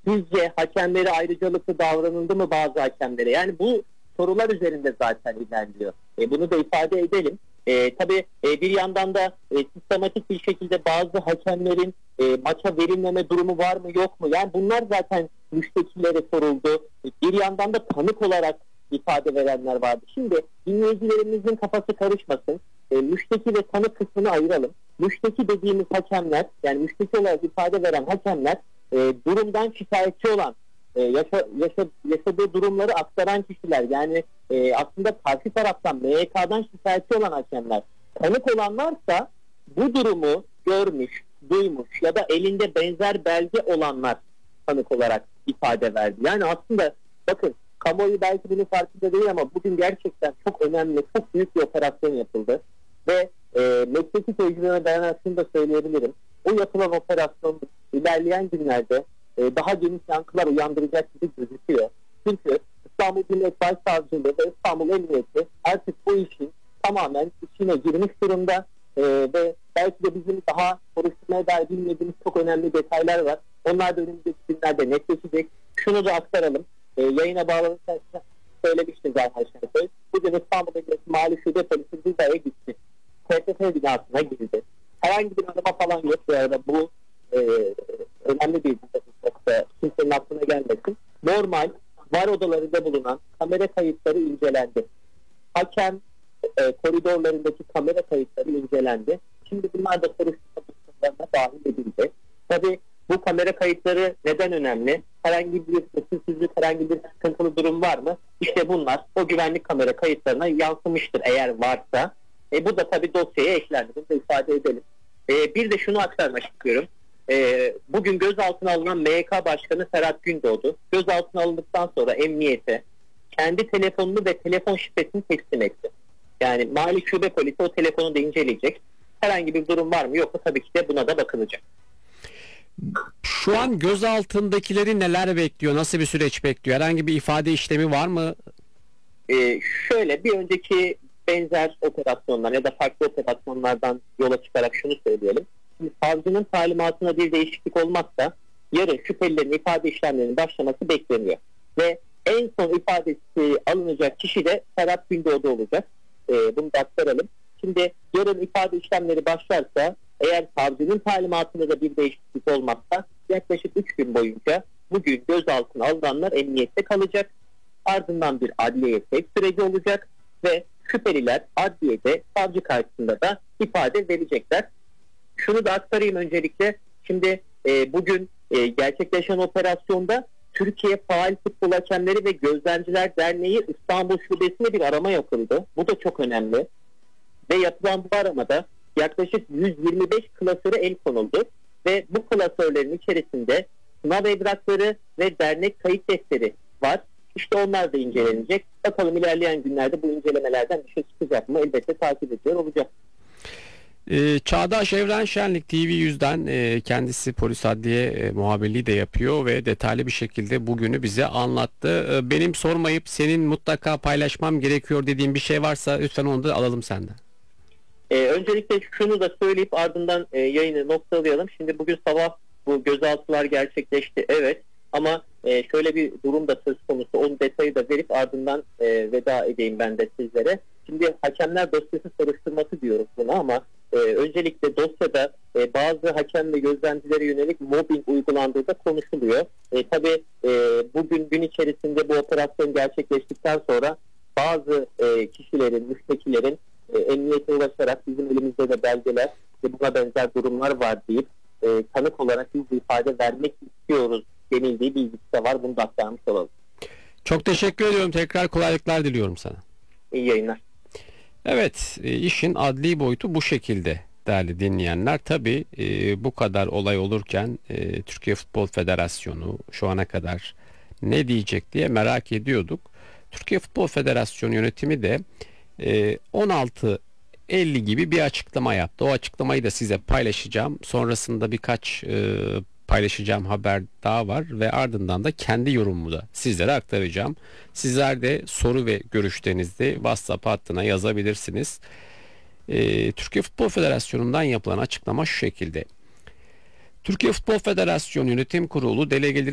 Sizce hakemlere ayrıcalıklı davranıldı mı bazı hakemlere? Yani bu sorular üzerinde zaten ilerliyor. Bunu da ifade edelim. Tabii bir yandan da sistematik bir şekilde bazı hakemlerin maça verilmeme durumu var mı yok mu? Yani bunlar zaten müştekilere soruldu. Bir yandan da tanık olarak ifade verenler vardı. Şimdi dinleyicilerimizin kafası karışmasın. Müşteki ve tanık kısmını ayıralım. Müşteki dediğimiz hakemler, yani müşteki olarak ifade veren hakemler durumdan şikayetçi olan, yaşadığı durumları aktaran kişiler. Yani aslında karşı taraftan MYK'dan şikayetçi olan hakemler. Tanık olanlarsa bu durumu görmüş, duymuş ya da elinde benzer belge olanlar tanık olarak ifade verdi. Yani aslında bakın, kamuoyu belki bunun farkında değil ama bugün gerçekten çok önemli, çok büyük bir operasyon yapıldı. Ve mesleki tecrübeme dayanarak şunu da söyleyebilirim. O yapılan operasyon ilerleyen günlerde daha geniş yankılar uyandıracak gibi gözüküyor. Çünkü İstanbul Cumhuriyet Başsavcılığı ve İstanbul Emniyeti artık bu işin tamamen içine girmiş durumda ve belki de bizim daha soruşturmaya dair bilmediğimiz çok önemli detaylar var. Onlar da önümüzdeki günlerde netleşecek. Şunu da aktaralım. Yayına bağlanırken söylemiştim zaten Şensoy. Bugün İstanbul Emniyeti Mali Şube Polisi Ziza'ya gitti. TFF binasına girdi. Herhangi bir arama falan yok bu arada. Bu önemli bir nokta. Kimsenin aklına gelmesin. Normal var odalarında bulunan kamera kayıtları incelendi. Hakem koridorlarındaki kamera kayıtları incelendi. Şimdi bunlar da soruşturmalarına dahil edildi. Tabii bu kamera kayıtları neden önemli? Herhangi bir usulsüzlük, herhangi bir sıkıntılı durum var mı? İşte bunlar o güvenlik kamera kayıtlarına yansımıştır eğer varsa. Bu da tabii dosyaya eklendi. Bunu da ifade edelim. Bir de şunu aktarmak istiyorum. Bugün gözaltına alınan MYK Başkanı Ferhat Gündoğdu gözaltına alındıktan sonra emniyete kendi telefonunu ve telefon şifresini teslim etti. Yani Mali Şube Polisi o telefonu da inceleyecek. Herhangi bir durum var mı yok mu, tabii ki de buna da bakılacak. Şu an gözaltındakileri neler bekliyor? Nasıl bir süreç bekliyor? Herhangi bir ifade işlemi var mı? Şöyle, bir önceki benzer operasyonlar ya da farklı operasyonlardan yola çıkarak şunu söyleyelim. Şimdi savcının talimatına bir değişiklik olmazsa yarın şüphelilerin ifade işlemlerinin başlaması bekleniyor. Ve en son ifadesi alınacak kişi de Ferhat Gündoğdu olacak. Bunu da aktaralım. Şimdi yarın ifade işlemleri başlarsa, eğer savcının talimatında da bir değişiklik olmazsa yaklaşık 3 gün boyunca bugün gözaltına alınanlar emniyette kalacak. Ardından bir adliyeye sevk süreci olacak ve şüpheliler adliyede savcı karşısında da ifade verecekler. Şunu da aktarayım öncelikle. Şimdi bugün gerçekleşen operasyonda Türkiye Faal Futbol Hakemleri ve Gözlemciler Derneği İstanbul Şubesi'ne bir arama yapıldı. Bu da çok önemli. Ve yapılan bu aramada yaklaşık 125 klasöre el konuldu. Ve bu klasörlerin içerisinde sınav evrakları ve dernek kayıt defteri var. İşte onlar da incelenecek. Bakalım ilerleyen günlerde bu incelemelerden bir şey çıkacak mı? Elbette takip ediyor olacak. Çağdaş Evren Şenlik TV100'den kendisi polis adliye muhabirliği de yapıyor ve detaylı bir şekilde bugünü bize anlattı. Benim sormayıp senin mutlaka paylaşmam gerekiyor dediğin bir şey varsa lütfen onu da alalım senden. Öncelikle şunu da söyleyip ardından yayını noktalayalım. Şimdi bugün sabah bu gözaltılar gerçekleşti, evet, ama şöyle bir durum da söz konusu. Onun detayı da verip ardından veda edeyim ben de sizlere. Şimdi hakemler dosyası soruşturması diyoruz buna ama öncelikle dosyada bazı hakem ve gözlemcilere yönelik mobbing uygulandığı da konuşuluyor. Tabii bugün gün içerisinde bu operasyon gerçekleştikten sonra bazı kişilerin, müştekilerin emniyete ulaşarak bizim elimizde de belgeler ve buna benzer durumlar var deyip tanık olarak biz ifade vermek istiyoruz denildiği bilgisi de var. Bunu da aktarmış olalım. Çok teşekkür ediyorum. Tekrar kolaylıklar diliyorum sana. İyi yayınlar. Evet, işin adli boyutu bu şekilde değerli dinleyenler. Tabii bu kadar olay olurken Türkiye Futbol Federasyonu şu ana kadar ne diyecek diye merak ediyorduk. Türkiye Futbol Federasyonu yönetimi de 16.50 gibi bir açıklama yaptı. O açıklamayı da size paylaşacağım. Sonrasında birkaç paylaşacağım haber daha var ve ardından da kendi yorumumu da sizlere aktaracağım. Sizler de soru ve görüşlerinizi WhatsApp hattına yazabilirsiniz. Türkiye Futbol Federasyonu'ndan yapılan açıklama şu şekilde. Türkiye Futbol Federasyonu Yönetim Kurulu delegelerin